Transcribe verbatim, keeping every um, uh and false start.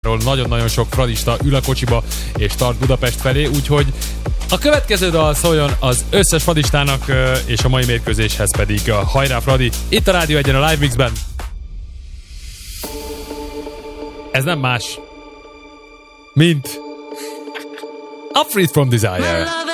Budaperstáról nagyon-nagyon sok fradista ül a kocsiba és tart Budapest felé, úgyhogy a következő dal szóljon az összes fradistának, és a mai mérkőzéshez pedig a hajrá Fradi, itt a Rádió Egyen a Live Mixben. Ez nem más, mint A Freed From Desire.